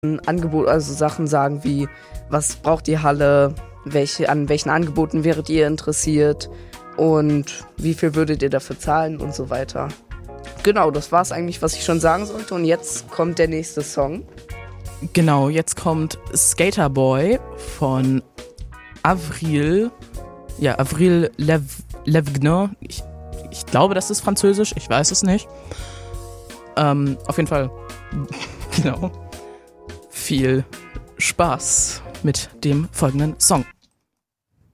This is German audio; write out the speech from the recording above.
Angebot, also Sachen sagen wie, was braucht die Halle, an welchen Angeboten wäret ihr interessiert und wie viel würdet ihr dafür zahlen und so weiter. Genau, das war es eigentlich, was ich schon sagen sollte. Und jetzt kommt der nächste Song. Genau, jetzt kommt Skater Boy von Avril Lavigne. Ich glaube, das ist französisch, ich weiß es nicht. Auf jeden Fall, genau, viel Spaß mit dem folgenden Song.